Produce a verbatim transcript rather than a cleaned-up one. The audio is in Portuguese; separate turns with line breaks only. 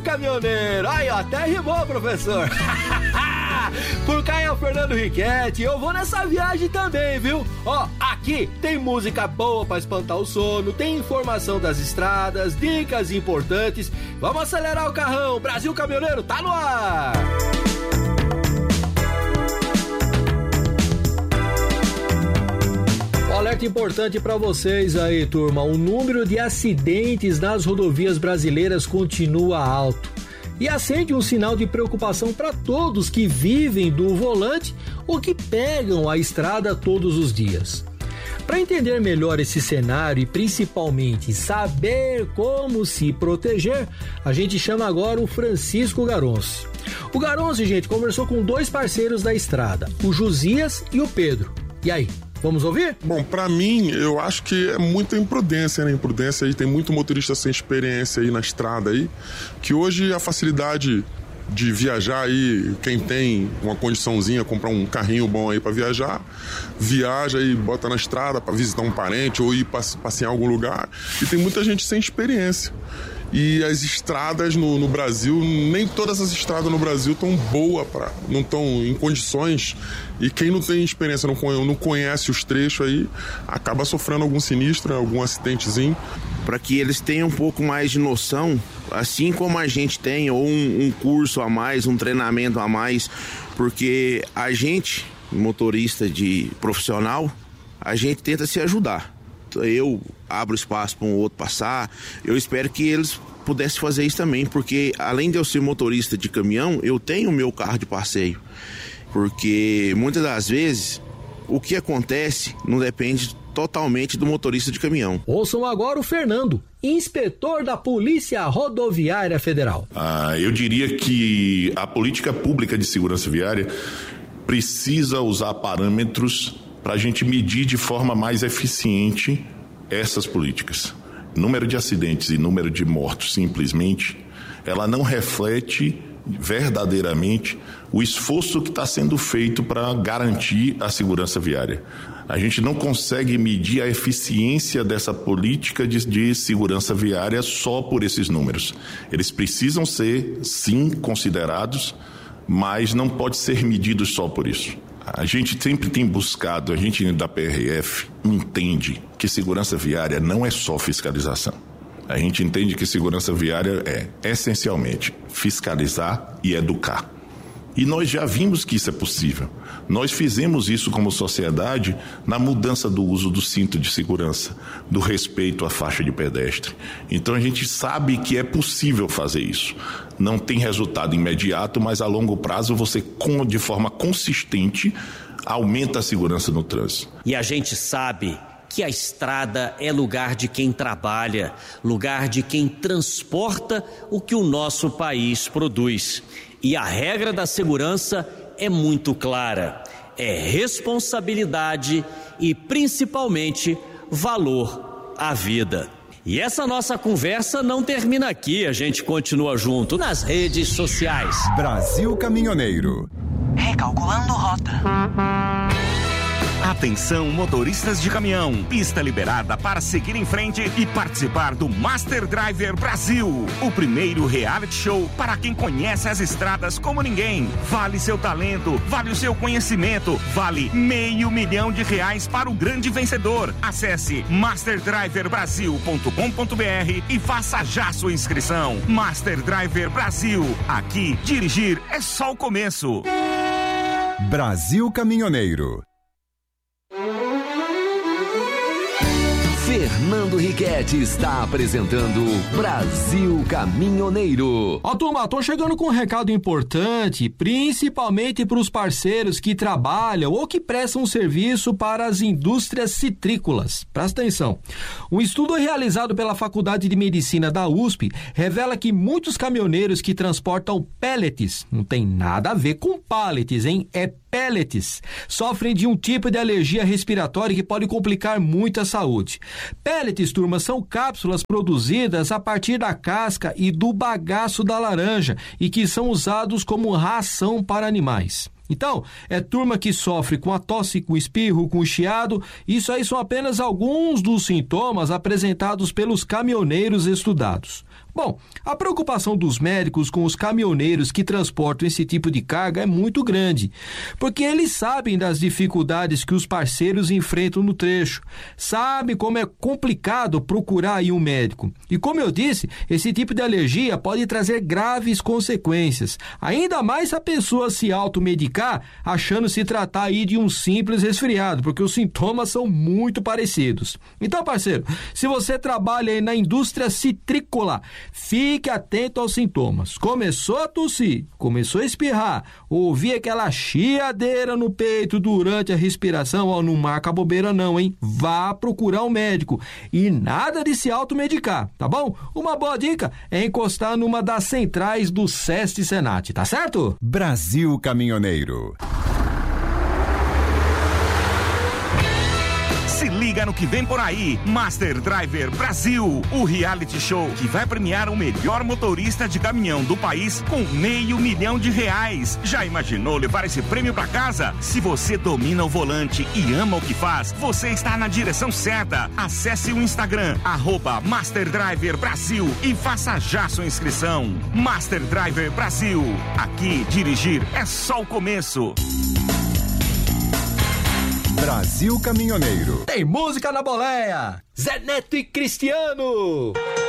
Caminhoneiro. Aí, ó, até rimou, professor. Por cá é o Fernando Riquetti. Eu vou nessa viagem também, viu? Ó, aqui tem música boa pra espantar o sono, tem informação das estradas, dicas importantes. Vamos acelerar o carrão. Brasil Caminhoneiro tá no ar. Um alerta importante para vocês aí, turma. O número de acidentes nas rodovias brasileiras continua alto e acende um sinal de preocupação para todos que vivem do volante ou que pegam a estrada todos os dias. Para entender melhor esse cenário e principalmente saber como se proteger, a gente chama agora o Francisco Garonzi. O Garonzi, gente, conversou com dois parceiros da estrada, o Josias e o Pedro. E aí? Vamos ouvir?
Bom, pra mim, eu acho que é muita imprudência, né? Imprudência aí, tem muito motorista sem experiência aí na estrada aí, que hoje a facilidade de viajar aí, quem tem uma condiçãozinha, comprar um carrinho bom aí pra viajar, viaja e bota na estrada pra visitar um parente ou ir passear em algum lugar, e tem muita gente sem experiência. E as estradas no, no Brasil, nem todas as estradas no Brasil estão boas, pra, não estão em condições. E quem não tem experiência, não conhece, não conhece os trechos aí, acaba sofrendo algum sinistro, algum acidentezinho.
Para que eles tenham um pouco mais de noção, assim como a gente tem, ou um, um curso a mais, um treinamento a mais, porque a gente, motorista de profissional, a gente tenta se ajudar. Eu abro espaço para um outro passar, eu espero que eles pudessem fazer isso também, porque além de eu ser motorista de caminhão, eu tenho o meu carro de passeio, porque muitas das vezes o que acontece não depende totalmente do motorista de caminhão.
Ouçam agora o Fernando, inspetor da Polícia Rodoviária Federal.
Ah, eu diria que a política pública de segurança viária precisa usar parâmetros para a gente medir de forma mais eficiente essas políticas. Número de acidentes e número de mortos, simplesmente, ela não reflete verdadeiramente o esforço que está sendo feito para garantir a segurança viária. A gente não consegue medir a eficiência dessa política de, de segurança viária só por esses números. Eles precisam ser, sim, considerados, mas não pode ser medidos só por isso. A gente sempre tem buscado, a gente da P R F entende que segurança viária não é só fiscalização. A gente entende que segurança viária é, essencialmente, fiscalizar e educar. E nós já vimos que isso é possível. Nós fizemos isso como sociedade na mudança do uso do cinto de segurança, do respeito à faixa de pedestre. Então a gente sabe que é possível fazer isso. Não tem resultado imediato, mas a longo prazo você, de forma consistente, aumenta a segurança no trânsito.
E a gente sabe que a estrada é lugar de quem trabalha, lugar de quem transporta o que o nosso país produz. E a regra da segurança é muito clara, é responsabilidade e principalmente valor à vida. E essa nossa conversa não termina aqui, a gente continua junto nas redes sociais.
Brasil Caminhoneiro.
Recalculando rota.
Atenção, motoristas de caminhão, pista liberada para seguir em frente e participar do Master Driver Brasil, o primeiro reality show para quem conhece as estradas como ninguém. Vale seu talento, vale o seu conhecimento, vale meio milhão de reais para o grande vencedor. Acesse master driver brasil ponto com ponto b r e faça já sua inscrição. Master Driver Brasil, aqui dirigir é só o começo.
Brasil Caminhoneiro.
Fernando Riquetti está apresentando Brasil Caminhoneiro.
Ó, turma, tô chegando com um recado importante, principalmente para os parceiros que trabalham ou que prestam serviço para as indústrias citrícolas. Presta atenção. Um estudo realizado pela Faculdade de Medicina da U S P revela que muitos caminhoneiros que transportam pellets, não tem nada a ver com pallets, hein? É pellets, sofrem de um tipo de alergia respiratória que pode complicar muito a saúde. Pellets, turma, são cápsulas produzidas a partir da casca e do bagaço da laranja e que são usados como ração para animais. Então, é turma que sofre com a tosse, com espirro, com chiado. Isso aí são apenas alguns dos sintomas apresentados pelos caminhoneiros estudados. Bom, a preocupação dos médicos com os caminhoneiros que transportam esse tipo de carga é muito grande, porque eles sabem das dificuldades que os parceiros enfrentam no trecho, sabem como é complicado procurar aí um médico. E como eu disse, esse tipo de alergia pode trazer graves consequências, ainda mais se a pessoa se automedicar achando se tratar aí de um simples resfriado, porque os sintomas são muito parecidos. Então, parceiro, se você trabalha aí na indústria citrícola, fique atento aos sintomas. Começou a tossir, começou a espirrar, ouvir aquela chiadeira no peito durante a respiração, ó, não marca bobeira não, hein? Vá procurar um médico e nada de se automedicar, tá bom? Uma boa dica é encostar numa das centrais do SEST Senat, tá certo?
Brasil Caminhoneiro.
Se liga no que vem por aí. Master Driver Brasil, o reality show que vai premiar o melhor motorista de caminhão do país com meio milhão de reais. Já imaginou levar esse prêmio pra casa? Se você domina o volante e ama o que faz, você está na direção certa. Acesse o Instagram, arroba Master Driver Brasil e faça já sua inscrição. Master Driver Brasil. Aqui, dirigir é só o começo.
Brasil Caminhoneiro.
Tem música na boleia. Zé Neto e Cristiano.